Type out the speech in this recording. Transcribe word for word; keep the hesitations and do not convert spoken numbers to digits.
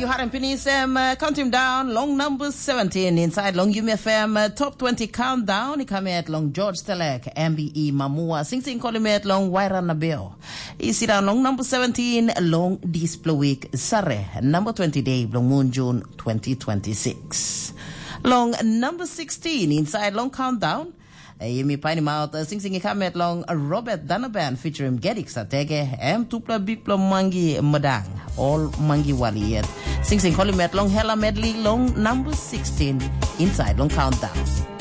you Harim Pinisem, uh, count him down, long number seventeen inside Long Yumi F M, uh, top twenty countdown, he come at Long George Telek, M B E Mamua, Sing Sing Colimet Long Waira Nabil. He sit down long number seventeen, long display week, Sare, number twenty day, Long Moon June twenty twenty-six. Long number sixteen inside Long Countdown, Yemi Pani Mouth, Sing Sing Kamet Long, Robert Danaban featuring Gedik Satege, M Tupla Biplo Mangi Madang, all Mangi Waliet. Sing Sing Colimet Long Hella Medley Long number sixteen inside Long Countdown.